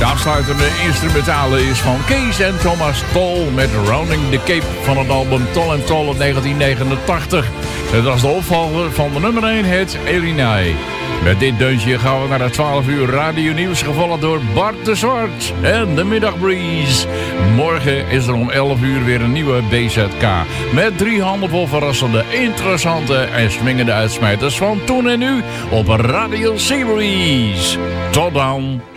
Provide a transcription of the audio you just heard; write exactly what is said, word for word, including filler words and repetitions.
De afsluitende instrumentale is van Kees en Thomas Toll met Rounding the Cape van het album Toll and Toll uit negentien negenentachtig. Dat was de opvolger van de nummer één hit Elinai. Met dit deuntje gaan we naar de twaalf uur radio nieuws, gevolgd door Bart de Zwart en de Middagbreeze. Morgen is er om elf uur weer een nieuwe B Z K. Met drie handenvol verrassende, interessante en swingende uitsmijters van toen en nu op Radio Series. Tot dan!